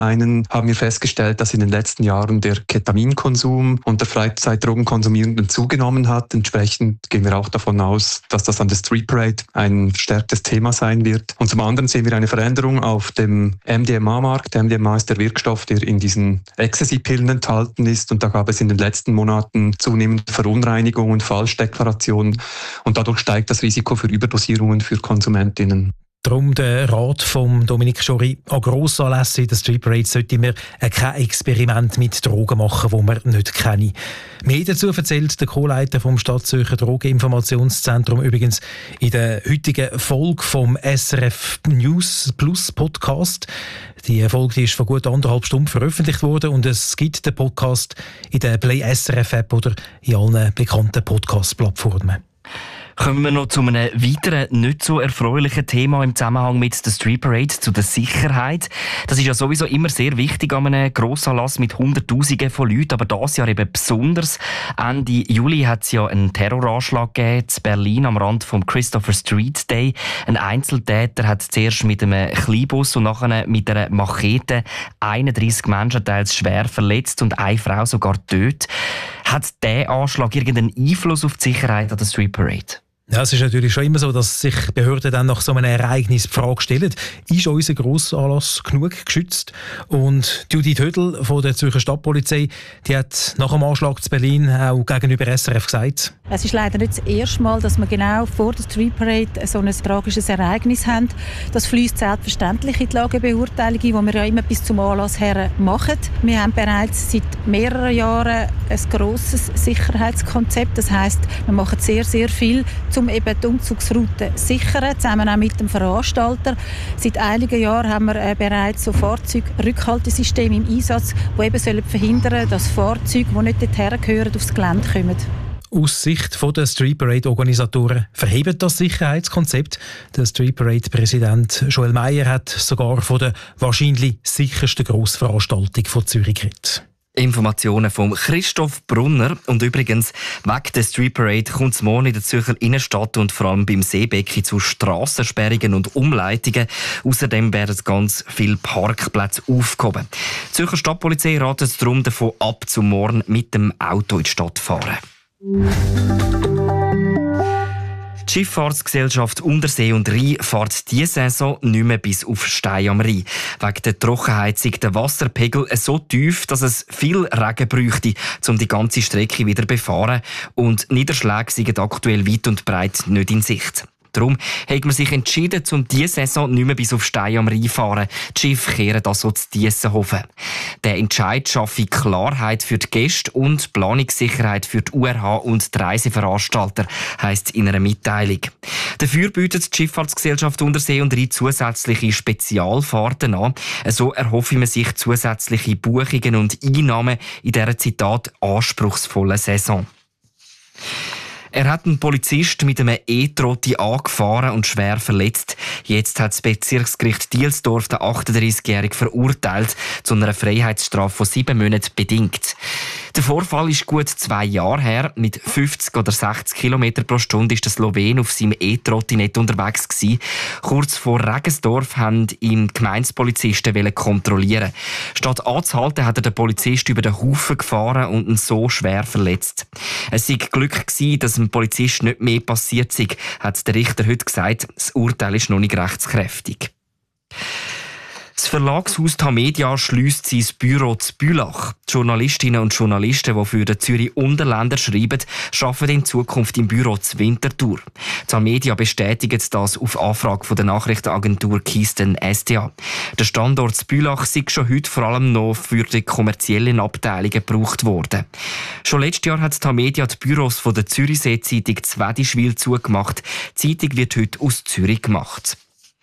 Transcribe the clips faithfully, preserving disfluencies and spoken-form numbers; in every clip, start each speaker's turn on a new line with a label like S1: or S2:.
S1: einen haben wir festgestellt, dass in den letzten Jahren der Ketaminkonsum unter Freizeitdrogenkonsumierenden zugenommen hat. Entsprechend gehen wir auch davon aus, dass das an der Street Parade ein verstärktes Thema sein wird. Und zum anderen sehen wir eine Veränderung auf dem M D M A-Markt. M D M A ist der Wirkstoff, der in diesen Ecstasy-Pillen enthalten ist. Und da gab es in den letzten Monaten zunehmend Verunreinigungen, Falschdeklarationen. Und dadurch steigt das Risiko für Überdosierungen für Konsumentinnen.
S2: Darum der Rat von Dominique Jory: an Grossanlässen in der Street Parade sollte man kein Experiment mit Drogen machen, die man nicht kennen. Mehr dazu erzählt der Co-Leiter vom Stadtzürcher Drogeninformationszentrum übrigens in der heutigen Folge vom S R F News Plus Podcast. Die Folge die ist vor gut anderthalb Stunden veröffentlicht worden und es gibt den Podcast in der Play S R F App oder in allen bekannten Podcast-Plattformen.
S3: Kommen wir noch zu einem weiteren, nicht so erfreulichen Thema im Zusammenhang mit der Street Parade, zu der Sicherheit. Das ist ja sowieso immer sehr wichtig an einem Grossanlass mit Hunderttausenden von Leuten, aber dieses Jahr eben besonders. Ende Juli hat es ja einen Terroranschlag gegeben in Berlin am Rand vom Christopher Street Day. Ein Einzeltäter hat zuerst mit einem Kleinbus und nachher mit einer Machete einunddreissig Menschen teils schwer verletzt und eine Frau sogar getötet. Hat dieser Anschlag irgendeinen Einfluss auf die Sicherheit an der Street Parade?
S2: Ja, es ist natürlich schon immer so, dass sich Behörden dann nach so einem Ereignis die Frage stellen, ist unser Grossanlass genug geschützt? Und Judith Hödel von der Zürcher Stadtpolizei, die hat nach dem Anschlag zu Berlin auch gegenüber S R F gesagt:
S4: Es ist leider nicht das erste Mal, dass wir genau vor der Street Parade so ein tragisches Ereignis haben. Das fließt selbstverständlich in die Lagebeurteilung, die wir ja immer bis zum Anlass her machen. Wir haben bereits seit mehreren Jahren ein grosses Sicherheitskonzept. Das heisst, wir machen sehr, sehr viel, um eben die Umzugsroute zu sichern, zusammen auch mit dem Veranstalter. Seit einigen Jahren haben wir äh, bereits so Fahrzeugrückhaltesysteme im Einsatz, die eben sollen verhindern, dass Fahrzeuge, die nicht dorthin gehören, aufs Gelände kommen.
S2: Aus Sicht der Street Parade-Organisatoren verhebt das Sicherheitskonzept. Der Street Parade-Präsident Joel Meyer hat sogar von der wahrscheinlich sichersten Grossveranstaltung von Zürich geredet.
S3: Informationen von Christoph Brunner. Und übrigens, wegen der Street Parade kommt es morgen in der Zürcher Innenstadt und vor allem beim Seebecken zu Strassensperrungen und Umleitungen. Außerdem werden ganz viele Parkplätze aufgehoben. Die Zürcher Stadtpolizei ratet darum davon ab, zum Morgen mit dem Auto in die Stadt zu fahren. Die Schifffahrtsgesellschaft Untersee und Rhein fährt diese Saison nicht mehr bis auf Stein am Rhein. Wegen der Trockenheit ist der Wasserpegel so tief, dass es viel Regen bräuchte, um die ganze Strecke wieder zu befahren. Und Niederschläge sind aktuell weit und breit nicht in Sicht. Darum hat man sich entschieden, um diese Saison nicht mehr bis auf Stein am Rhein zu fahren. Die Schiffe kehren also zu Diessenhofen. Der Entscheid schaffe Klarheit für die Gäste und Planungssicherheit für die U R H und die Reiseveranstalter, heisst in einer Mitteilung. Dafür bietet die Schifffahrtsgesellschaft Untersee und Rhein zusätzliche Spezialfahrten an. So erhoffe man sich zusätzliche Buchungen und Einnahmen in dieser Zitat anspruchsvollen Saison. Er hat einen Polizist mit einem E-Trotti angefahren und schwer verletzt. Jetzt hat das Bezirksgericht Dielsdorf den achtunddreißigjährigen verurteilt zu einer Freiheitsstrafe von sieben Monaten bedingt. Der Vorfall ist gut zwei Jahre her. Mit fünfzig oder sechzig Kilometer pro Stunde ist der Slowen auf seinem E-Trottinett unterwegs gewesen. Kurz vor Regensdorf haben ihn Gemeindepolizisten kontrollieren. Statt anzuhalten, hat er den Polizist über den Haufen gefahren und ihn so schwer verletzt. Es sei Glück gewesen, dass dem Polizist nicht mehr passiert sei, hat der Richter heute gesagt. Das Urteil ist noch nicht rechtskräftig. Das Verlagshaus Tamedia schliesst sein Büro zu Bülach. Die Journalistinnen und Journalisten, die für den Zürich Unterländer schreiben, arbeiten in Zukunft im Büro zu Winterthur. Tamedia bestätigt das auf Anfrage von der Nachrichtenagentur Keystone S T A. Der Standort zu Bülach sei schon heute vor allem noch für die kommerziellen Abteilungen gebraucht worden. Schon letztes Jahr hat Tamedia die Büros von der Zürichsee-Zeitung zu Wedischwil zugemacht. Die Zeitung wird heute aus Zürich gemacht.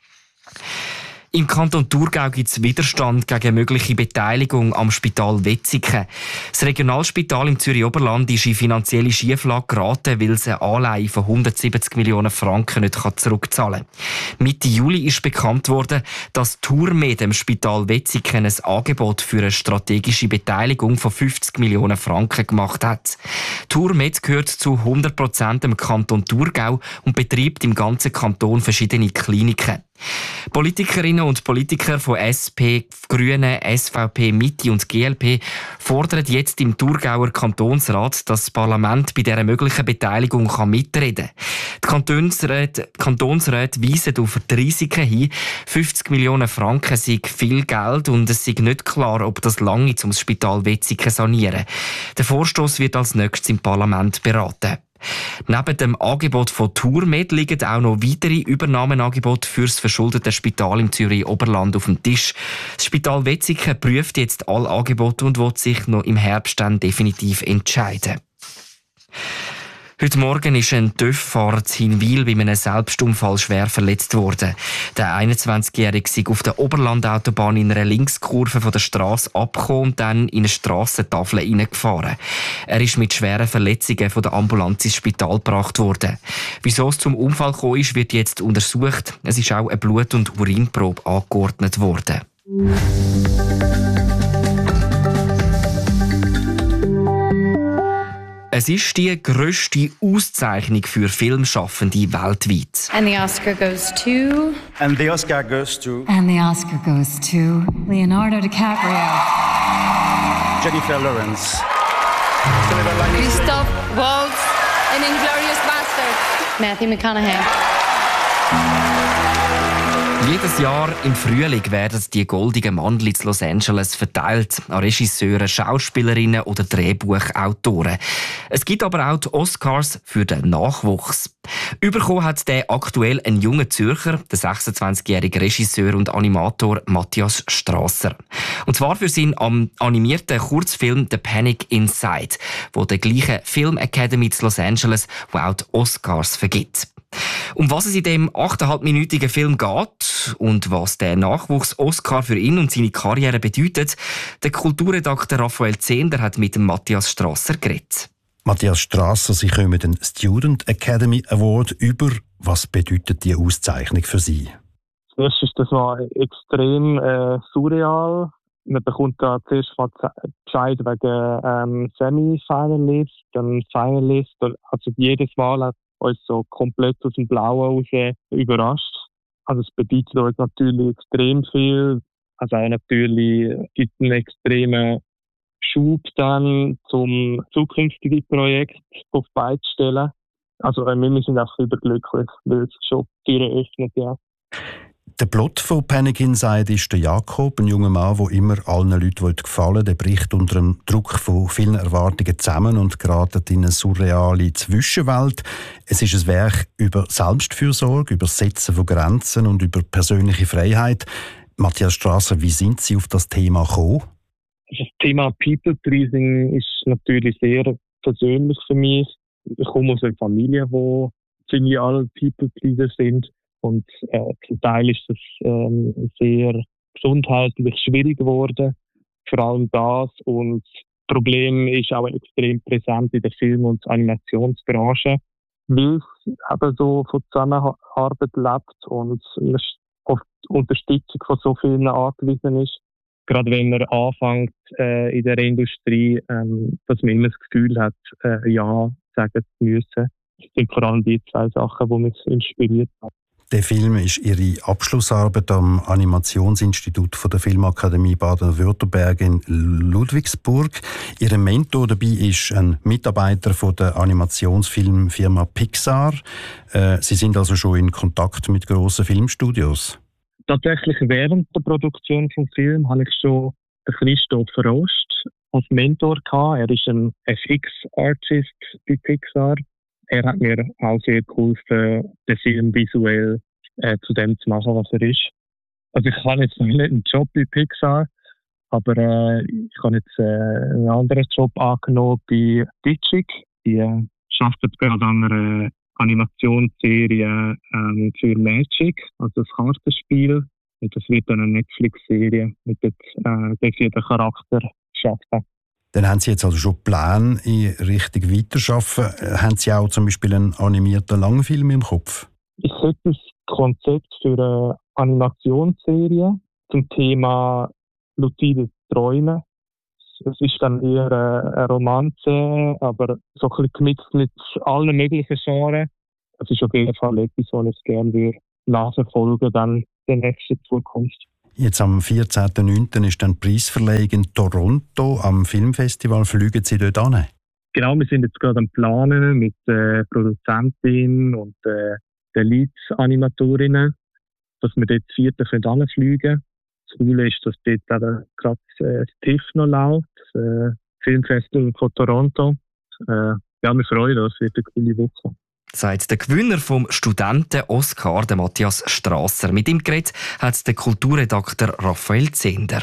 S3: Im Kanton Thurgau gibt es Widerstand gegen mögliche Beteiligung am Spital Wetzikon. Das Regionalspital im Zürich-Oberland ist in finanzielle Schieflage geraten, weil es eine Anleihe von hundertsiebzig Millionen Franken nicht zurückzahlen kann. Mitte Juli ist bekannt worden, dass ThurMed dem Spital Wetzikon ein Angebot für eine strategische Beteiligung von fünfzig Millionen Franken gemacht hat. ThurMed gehört zu hundert Prozent dem Kanton Thurgau und betreibt im ganzen Kanton verschiedene Kliniken. Politikerinnen und Politiker von S P, Grünen, S V P, Mitte und G L P fordern jetzt im Thurgauer Kantonsrat, dass das Parlament bei dieser möglichen Beteiligung kann mitreden kann. Die Kantonsräte, Kantonsräte weisen auf die Risiken hin. fünfzig Millionen Franken sind viel Geld und es ist nicht klar, ob das lange um das Spital Wetzikon sanieren. Der Vorstoss wird als nächstes im Parlament beraten. Neben dem Angebot von ThurMed liegen auch noch weitere Übernahmeangebote für das verschuldete Spital im Zürich-Oberland auf dem Tisch. Das Spital Wetzikon prüft jetzt alle Angebote und will sich noch im Herbst dann definitiv entscheiden. Heute Morgen ist ein TÜV-Fahrer in Hinwil bei einem Selbstunfall schwer verletzt worden. Der einundzwanzigjährige sei auf der Oberlandautobahn in einer Linkskurve von der Strasse abgekommen und dann in eine Strassentafel hineingefahren. Er ist mit schweren Verletzungen von der Ambulanz ins Spital gebracht worden. Wieso es zum Unfall gekommen ist, wird jetzt untersucht. Es ist auch eine Blut- und Urinprobe angeordnet worden. Es ist die grösste Auszeichnung für Filmschaffende weltweit.
S5: And the Oscar goes to...
S6: And the Oscar goes to...
S5: And the Oscar goes to Leonardo DiCaprio.
S6: Jennifer Lawrence.
S5: Christoph Waltz in Inglourious Basterds. Matthew McConaughey.
S3: Jedes Jahr im Frühling werden die goldenen Mandel in Los Angeles verteilt an Regisseure, Schauspielerinnen oder Drehbuchautoren. Es gibt aber auch die Oscars für den Nachwuchs. Überkommen hat der aktuell ein junger Zürcher, der sechsundzwanzigjährige Regisseur und Animator Matthias Strasser. Und zwar für seinen animierten Kurzfilm «The Panic Inside», wo der gleiche Film Academy in Los Angeles, wo auch die Oscars vergibt. Um was es in dem achteinhalbminütigen Film geht und was der Nachwuchs-Oscar für ihn und seine Karriere bedeutet, der Kulturredakteur Raphael Zehnder hat mit dem Matthias Strasser geredet.
S7: Matthias Strasser, Sie kommen den Student Academy Award über. Was bedeutet die Auszeichnung für Sie?
S8: Das erste ist, das war extrem äh, surreal. Man bekommt da zuerst mal Bescheid wegen ähm, Semi-Finalist, dann Finalist. Also jedes Mal hat uns so komplett aus dem Blauen raus überrascht. Also es bedeutet uns natürlich extrem viel. Also auch natürlich gibt es einen extremen Schub dann zum zukünftigen Projekt auf die Beine zu stellen. Also äh, wir sind auch überglücklich, weil es schon Türen öffnet, ja.
S7: Der Plot von Panic Inside ist der Jakob, ein junger Mann, der immer allen Leuten gefallen will. Der bricht unter dem Druck von vielen Erwartungen zusammen und gerät in eine surreale Zwischenwelt. Es ist ein Werk über Selbstfürsorge, über Setzen von Grenzen und über persönliche Freiheit. Matthias Strasser, wie sind Sie auf das Thema gekommen?
S8: Das Thema People-Pleasing ist natürlich sehr persönlich für mich. Ich komme aus einer Familie, wo ziemlich alle People-Pleaser sind. Und äh, zum Teil ist es ähm, sehr gesundheitlich schwierig geworden. Vor allem das. Und das Problem ist auch extrem präsent in der Film- und Animationsbranche, weil es eben so von Zusammenarbeit lebt und man auf die Unterstützung von so vielen angewiesen ist. Gerade wenn man anfängt äh, in der Industrie, ähm, dass man immer das Gefühl hat, äh, ja sagen zu müssen. Das sind vor allem die zwei Sachen, die mich inspiriert haben.
S7: Der Film ist Ihre Abschlussarbeit am Animationsinstitut von der Filmakademie Baden-Württemberg in Ludwigsburg. Ihr Mentor dabei ist ein Mitarbeiter von der Animationsfilmfirma Pixar. Äh, Sie sind also schon in Kontakt mit grossen Filmstudios.
S8: Tatsächlich während der Produktion des Films hatte ich schon Christoph Rost als Mentor gehabt. Er ist ein F X-Artist bei Pixar. Er hat mir auch sehr geholfen, den Film visuell äh, zu dem zu machen, was er ist. Also ich habe jetzt noch nicht einen Job bei Pixar, aber äh, ich habe jetzt äh, einen anderen Job angenommen bei Ditchik. Die äh, arbeitet gerade an einer Animationsserie ähm, für Magic, also das Kartenspiel. Und das wird dann eine Netflix-Serie mit dem äh, definierten Charakter schaffen.
S7: Dann haben Sie jetzt also schon Pläne in Richtung Weiterarbeiten. Haben Sie auch zum Beispiel einen animierten Langfilm im Kopf?
S8: Ich hätte ein Konzept für eine Animationsserie zum Thema luzides Träumen. Es ist dann eher eine Romanze, aber so ein bisschen gemixt mit allen möglichen Genres. Das ist auf jeden Fall etwas, was ich gerne würde nachverfolgen dann in der nächsten Zukunft.
S7: Jetzt am vierzehnten neunten ist dann die Preisverleihung in Toronto. Am Filmfestival fliegen Sie dort hin?
S8: Genau, wir sind jetzt gerade am Planen mit der Produzentin und äh, den Lead-Animatorinnen, dass wir dort das vierte hinfliegen können. Das Coole ist, dass dort eben gerade äh, das TIFF noch läuft, das äh, Filmfestival von Toronto. Äh, ja, wir freuen uns, es wird eine coole Woche.
S3: Sagt der Gewinner vom Studenten-Oscar, der Matthias Strasser. Mit ihm geredet hat der Kulturredakteur Raphael Zehnder.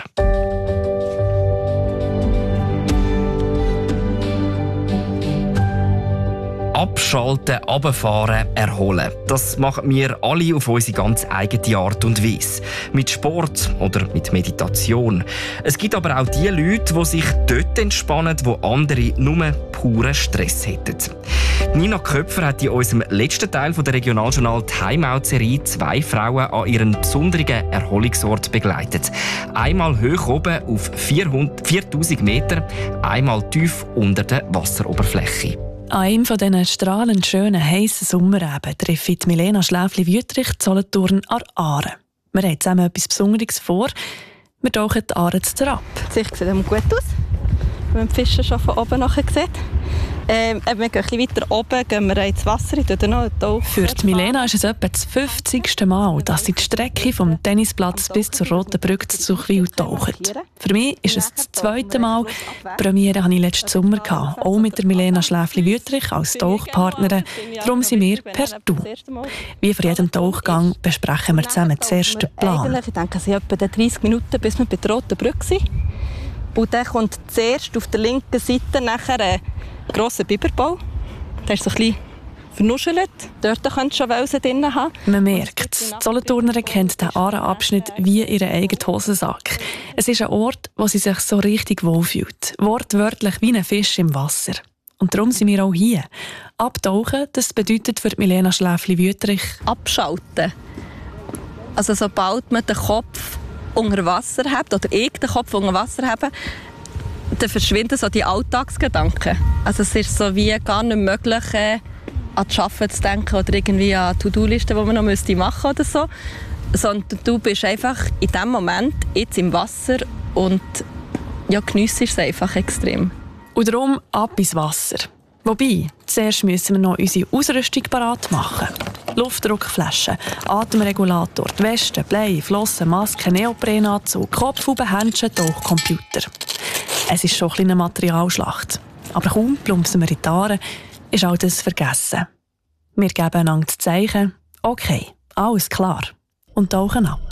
S3: Abschalten, runterfahren, erholen. Das machen wir alle auf unsere ganz eigene Art und Weise. Mit Sport oder mit Meditation. Es gibt aber auch die Leute, die sich dort entspannen, wo andere nur puren Stress hätten. Nina Köpfer hat in unserem letzten Teil der Regionaljournal Timeout-Serie zwei Frauen an ihren besonderen Erholungsort begleitet. Einmal hoch oben auf viertausend Meter, einmal tief unter der Wasseroberfläche.
S9: An einem von diesen strahlend schönen, heissen Sommerabend treffe ich Milena Schläfli-Wüttrich in Solothurn an Aare. Wir haben zusammen etwas Besonderes vor. Wir tauchen die Aare ab.
S10: Die Sicht sieht gut aus, wenn man die Fische schon von oben nachher sieht. Ähm, wir gehen ein bisschen weiter oben, gehen wir ins Wasser, ich tauche noch tauchen.
S9: Für die Milena ist es etwa das fünfzigste Mal, dass sie die Strecke vom Tennisplatz bis zur Roten Brücke zu Zuchwil tauchen. Für mich ist es das zweite Mal. Die Premiere hatte ich letzten Sommer, auch mit der Milena Schläfli-Wüttrich als Tauchpartnerin. Darum sind wir per Du. Wie vor jedem Tauchgang besprechen wir zusammen den ersten Plan.
S10: Ich denke, es sind etwa dreißig Minuten, bis wir bei der Roten Brücke sind. Und dann kommt zuerst auf der linken Seite nachher ein grosser Biberbau. Der ist so ein bisschen vernuschelt. Dort könnt ihr schon Welsen drin haben.
S9: Man merkt, die Solothurner kennt den Aareabschnitt wie ihren eigenen Hosensack. Es ist ein Ort, wo sie sich so richtig wohlfühlt. Wortwörtlich wie ein Fisch im Wasser. Und darum sind wir auch hier. Abtauchen, das bedeutet für Milena Schläfli-Wüttrich
S10: abschalten. Also sobald man den Kopf unter Wasser hat, oder ich den Kopf unter Wasser habe, dann verschwinden so die Alltagsgedanken. Also es ist so wie gar nicht möglich, äh, an das Arbeiten zu denken oder irgendwie an To-Do-Listen, die man noch machen müsste oder so. Sondern du bist einfach in diesem Moment jetzt im Wasser und ja, geniessest es einfach extrem.
S9: Und darum ab ins Wasser. Wobei, zuerst müssen wir noch unsere Ausrüstung parat machen. Luftdruckflaschen, Atemregulator, die Weste, Blei, Flossen, Maske, Neoprenanzug, Kopfhauben, Händchen, Tauchcomputer. Es ist schon eine Materialschlacht. Aber kaum plumpsen wir in die Aare, ist all das vergessen. Wir geben einander das Zeichen, okay, alles klar, und tauchen ab.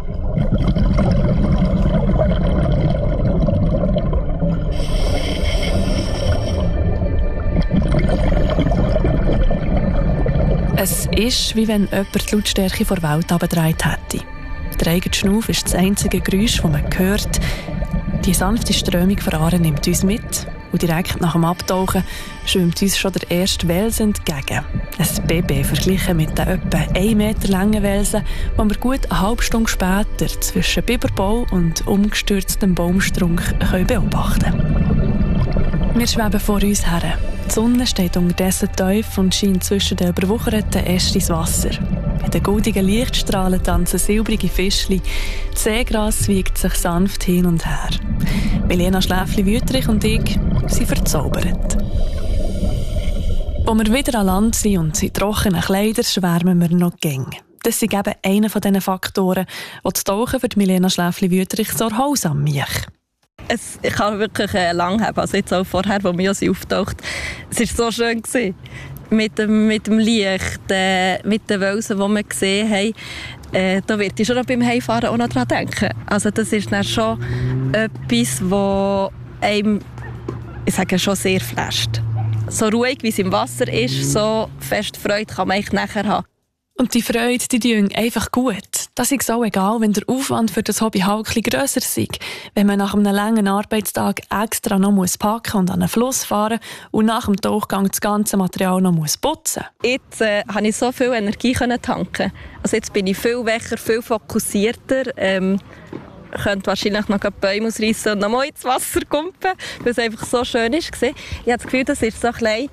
S9: Es ist, wie wenn jemand die Lautstärke vor der Welt herabgedreht hätte. Der eigene Schnauf ist das einzige Geräusch, das man hört. Die sanfte Strömung von Aare nimmt uns mit und direkt nach dem Abtauchen schwimmt uns schon der erste Welsen entgegen. Ein Baby verglichen mit den etwa einen Meter langen Welsen, die wir gut eine halbe Stunde später zwischen Biberbau und umgestürztem Baumstrunk beobachten können. Wir schweben vor uns her. Die Sonne steht unterdessen tief und scheint zwischen den überwucherten Ästen ins Wasser. In den goldigen Lichtstrahlen tanzen silbrige Fischchen. Das Seegras wiegt sich sanft hin und her. Milena Schläfli-Wüttrich und ich sind verzaubert. Als wir wieder an Land sind und in trockenen Kleidern, schwärmen wir noch gäng. Das ist eben einer von diesen Faktoren, die das Tauchen für Milena Schläfli-Wüttrich so erholsam macht.
S10: Es, ich kann wirklich äh, lang haben, also jetzt auch vorher, als wir auftaucht. Es war so schön gewesen. Mit dem, mit dem Licht, äh, mit den Welsen, die wir gesehen haben. Äh, da wird ich schon noch beim Heimfahren auch noch daran denken. Also das ist dann schon etwas, das einem, ich sage, schon sehr flasht. So ruhig, wie es im Wasser ist, so fest Freude kann man eigentlich nachher haben.
S9: Und die Freude, die tun einfach gut. Das ist auch egal, wenn der Aufwand für das Hobby halt etwas grösser ist. Wenn man nach einem langen Arbeitstag extra noch packen und an einen Fluss fahren und nach dem Tauchgang das ganze Material noch putzen muss.
S10: Jetzt äh, konnte ich so viel Energie tanken. Also jetzt bin ich viel wacher, viel fokussierter. Ähm, ich könnte wahrscheinlich noch Bäume ausreißen und noch mal ins Wasser kumpen, weil es einfach so schön war. Ich habe das Gefühl, das ist so ein bisschen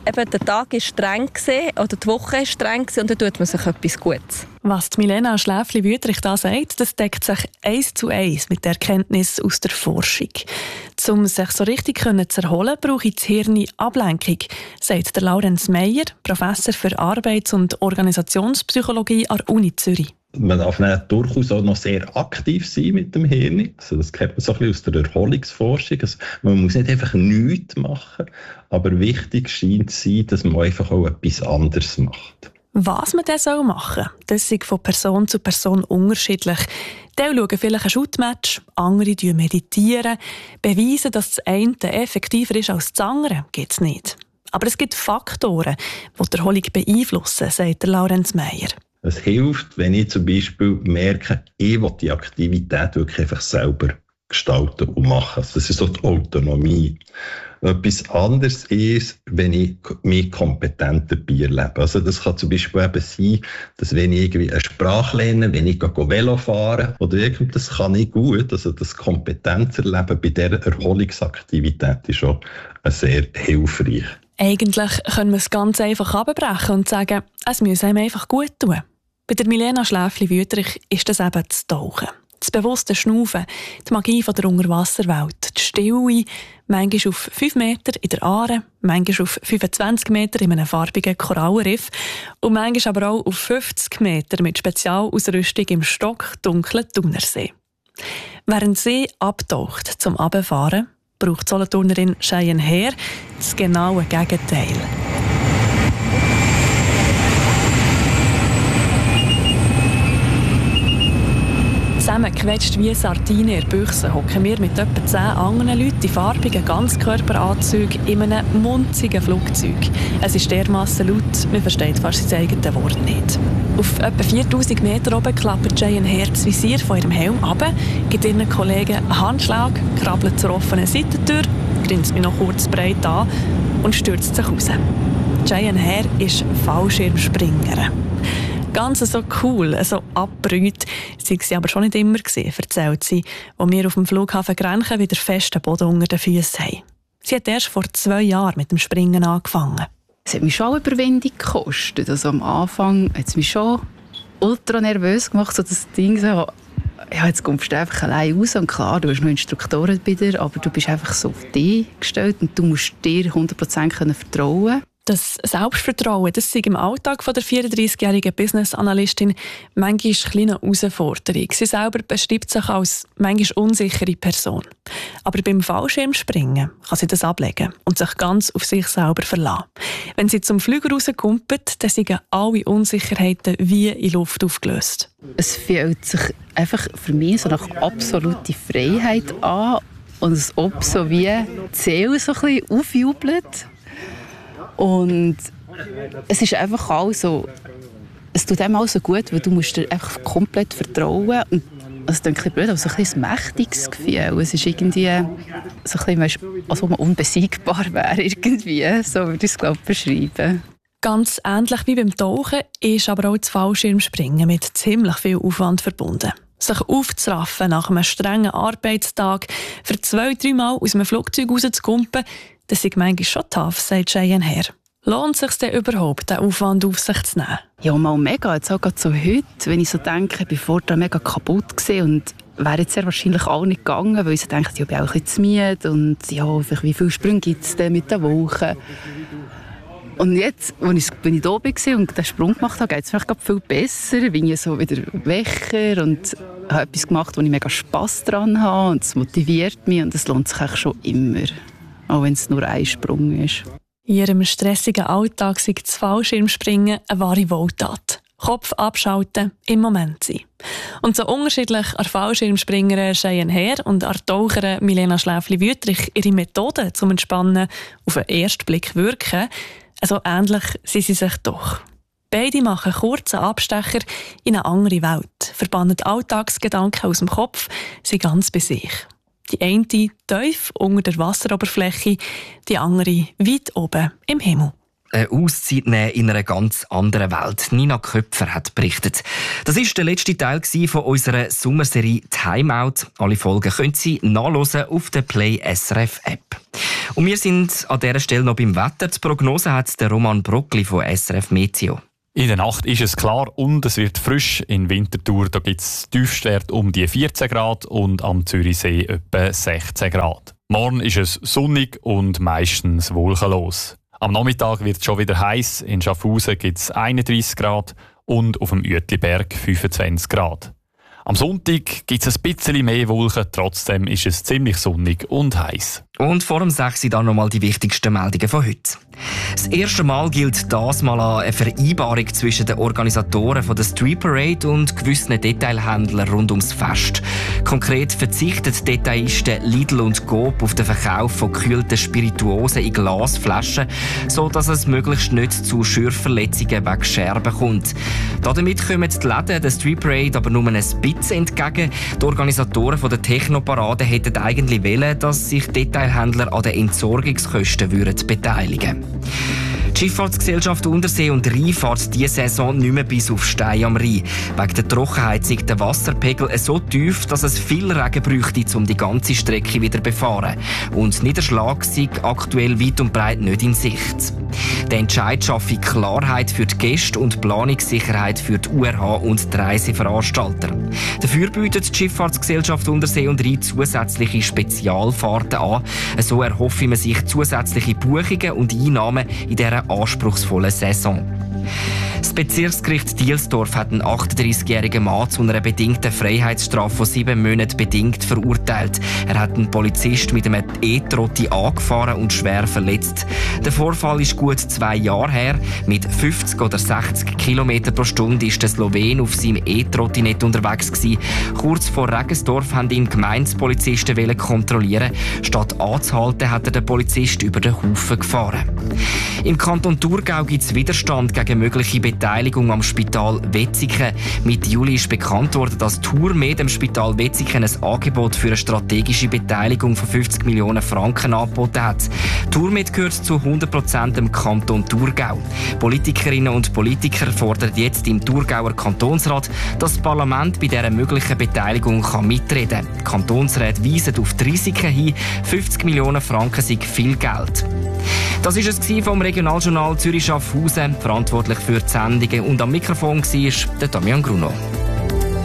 S10: eben der Tag ist streng gewesen, oder die Woche ist streng gewesen, und dann tut man sich etwas Gutes.
S9: Was die Milena Schläfli-Wüthrich da sagt, das deckt sich eins zu eins mit der Erkenntnis aus der Forschung. Um sich so richtig zu erholen, brauche das Hirn Ablenkung, sagt der Laurenz Meyer, Professor für Arbeits- und Organisationspsychologie an der Uni Zürich.
S11: Man darf durchaus auch noch sehr aktiv sein mit dem Hirn. Also das kennt man so ein bisschen aus der Erholungsforschung. Also man muss nicht einfach nichts machen, aber wichtig scheint zu sein, dass man einfach auch etwas anderes macht.
S9: Was man dann machen soll, das ist von Person zu Person unterschiedlich. Die schauen vielleicht ein Shootmatch, andere meditieren. Beweisen, dass das eine effektiver ist als das andere, gibt es nicht. Aber es gibt Faktoren, die die Erholung beeinflussen, sagt der Laurenz Meyer.
S11: Es hilft, wenn ich zum Beispiel merke, ich will die Aktivität wirklich einfach selber gestalten und machen. Das ist so die Autonomie. Etwas anderes ist, wenn ich mich kompetent dabei erlebe. Also das kann zum Beispiel eben sein, dass wenn ich irgendwie eine Sprache lerne, wenn ich Velo fahre oder irgendwas, das kann ich gut. Also das Kompetenzerleben bei dieser Erholungsaktivität ist schon sehr hilfreich.
S9: Eigentlich können wir es ganz einfach abbrechen und sagen, es muss einem einfach gut tun. Bei der Milena Schläfli-Wüthrich ist das eben das Tauchen. Das bewusste Schnaufen, die Magie von der Unterwasserwelt, die Stille, manchmal auf fünf Meter in der Aare, manchmal auf fünfundzwanzig Meter in einem farbigen Korallenriff und manchmal aber auch auf fünfzig Meter mit Spezialausrüstung im stockdunklen Thunersee. Während sie abtaucht zum Runterfahren, braucht die Solothurnerin Cheyenne Hare das genaue Gegenteil. Zusammengequetscht wie Sardinen in der Büchse hocken wir mit etwa zehn anderen Leuten in farbigen Ganzkörperanzügen in einem munzigen Flugzeug. Es ist dermassen laut, man versteht fast sein eigenes Wort nicht. Auf etwa viertausend Meter oben klappt Cheyenne Hare das Visier von ihrem Helm ab, gibt ihren Kollegen einen Handschlag, krabbelt zur offenen Seitentür, grinst mich noch kurz breit an und stürzt sich raus. Cheyenne Hare ist Fallschirmspringerin. Ganz so cool, so abgebrüht, sei sie aber schon nicht immer gewesen, erzählt sie, als wir auf dem Flughafen Grenchen wieder festen Boden unter den Füßen haben. Sie hat erst vor zwei Jahren mit dem Springen angefangen.
S12: Es hat mich schon Überwindung gekostet. Also am Anfang hat es mich schon ultra nervös gemacht, so das Ding so, ja, jetzt kommst du einfach allein raus und klar, du hast noch Instruktoren bei dir, aber du bist einfach so auf dich gestellt und du musst dir hundert Prozent vertrauen.
S9: Das Selbstvertrauen, das ist im Alltag von der vierunddreißigjährigen Business-Analystin manchmal eine kleine Herausforderung. Sie selber beschreibt sich als manchmal unsichere Person. Aber beim Fallschirmspringen kann sie das ablegen und sich ganz auf sich selber verlassen. Wenn sie zum Flüger rauskumpelt, dann sind alle Unsicherheiten wie in Luft aufgelöst.
S12: Es fühlt sich einfach für mich so nach absoluter Freiheit an und als ob so wie die Seele so ein bisschen aufjubelt. Und es ist einfach auch so, es tut einem auch so gut, weil du musst dir einfach komplett vertrauen. Und das klingt ein bisschen blöd, aber so ein, ein mächtiges Gefühl. Es ist irgendwie so ein bisschen, weißt, als ob man unbesiegbar wäre, irgendwie. So würde ich es, glaube ich, beschreiben.
S9: Ganz ähnlich wie beim Tauchen ist aber auch das Fallschirmspringen mit ziemlich viel Aufwand verbunden. Sich aufzuraffen nach einem strengen Arbeitstag, für zwei, drei Mal aus einem Flugzeug rauszukumpen, das ist manchmal schon tough, sagt Cheyenne Hare. Lohnt es sich denn überhaupt, diesen Aufwand auf sich zu nehmen?
S12: Ja, mal mega. Jetzt auch gerade so heute, wenn ich so denke, bevor da mega kaputt war und wäre jetzt sehr wahrscheinlich auch nicht gegangen, weil ich so denke, ja, ich bin auch ein bisschen zu müde und ja, wie viele Sprünge gibt es denn mit der Woche? Und jetzt, als ich, wenn ich da war und den Sprung gemacht habe, geht es mir viel besser. Bin ich so wieder wächer und habe etwas gemacht, wo ich mega Spass daran habe und es motiviert mich und es lohnt sich eigentlich schon immer. Auch wenn es nur ein Sprung ist.
S9: In ihrem stressigen Alltag sei das Fallschirmspringen eine wahre Wohltat. Kopf abschalten, im Moment sein. Und so unterschiedlich an Fallschirmspringerin Cheyenne Hare und an Taucherin Milena Schläfli-Wüthrich ihre Methoden zum Entspannen auf den ersten Blick wirken, also ähnlich sind sie sich doch. Beide machen kurze Abstecher in eine andere Welt, verbannen Alltagsgedanken aus dem Kopf, sind ganz bei sich. Die eine tief unter der Wasseroberfläche, die andere weit oben im Himmel.
S3: Eine Auszeit nehmen in einer ganz anderen Welt. Nina Köpfer hat berichtet. Das war der letzte Teil von unserer Sommerserie Timeout. Alle Folgen können Sie nachhören auf der Play S R F App. Und wir sind an dieser Stelle noch beim Wetter. Die Prognose hat der Roman Brockli von S R F Meteo.
S13: In der Nacht ist es klar und es wird frisch. In Winterthur gibt es Tiefstwerte um die vierzehn Grad und am Zürichsee etwa sechzehn Grad. Morgen ist es sonnig und meistens wolkenlos. Am Nachmittag wird es schon wieder heiß. In Schaffhausen gibt es einunddreissig Grad und auf dem Uetliberg fünfundzwanzig Grad. Am Sonntag gibt es ein bisschen mehr Wolken, trotzdem ist es ziemlich sonnig und heiß.
S3: Und vor dem sechs dann nochmal die wichtigsten Meldungen von heute. Das erste Mal gilt das mal an eine Vereinbarung zwischen den Organisatoren von der Street Parade und gewissen Detailhändlern rund ums Fest. Konkret verzichten die Detailisten Lidl und Coop auf den Verkauf von gekühlten Spirituosen in Glasflaschen, sodass es möglichst nicht zu Schürfverletzungen wegen Scherben kommt. Damit kommen die Läden der Street Parade aber nur ein bisschen entgegen. Die Organisatoren von der Technoparade hätten eigentlich wollen, dass sich Detailhändler an den Entsorgungskosten würden beteiligen. Die Schifffahrtsgesellschaft Untersee und Rhein fährt diese Saison nicht mehr bis auf Stein am Rhein. Wegen der Trockenheit ist der Wasserpegel so tief, dass es viel Regen bräuchte, um die ganze Strecke wieder zu befahren. Und Niederschlag ist aktuell weit und breit nicht in Sicht. Der Entscheid schaffe Klarheit für die Gäste und Planungssicherheit für die U R H und die Reiseveranstalter. Dafür bietet die Schifffahrtsgesellschaft Untersee und Rhein zusätzliche Spezialfahrten an. So erhoffe man sich zusätzliche Buchungen und Einnahmen in dieser anspruchsvollen Saison. Das Bezirksgericht Dielsdorf hat einen achtunddreißigjährigen Mann zu einer bedingten Freiheitsstrafe von sieben Monaten bedingt verurteilt. Er hat einen Polizist mit einem E-Trotti angefahren und schwer verletzt. Der Vorfall ist gut zwei Jahre her. Mit fünfzig oder sechzig Kilometern pro Stunde ist der Slowen auf seinem E-Trottinett unterwegs gewesen. Kurz vor Regensdorf haben ihn Gemeindepolizisten kontrollieren. Statt anzuhalten, hat er den Polizist über den Haufen gefahren. Im Kanton Thurgau gibt es Widerstand gegen mögliche Beteiligung am Spital Wetzikon. Mitte Juli ist bekannt worden, dass Thurmed dem Spital Wetzikon ein Angebot für eine strategische Beteiligung von fünfzig Millionen Franken angeboten hat. Thurmed gehört zu hundert Prozent dem Kanton Thurgau. Politikerinnen und Politiker fordern jetzt im Thurgauer Kantonsrat, dass das Parlament bei dieser möglichen Beteiligung kann mitreden kann. Die Kantonsräte weisen auf die Risiken hin. fünfzig Millionen Franken sind viel Geld. Das war es vom Regionaljournal Zürich-Schaffhausen. Verantwortlich für die Sendungen und am Mikrofon war der Damian Gruno.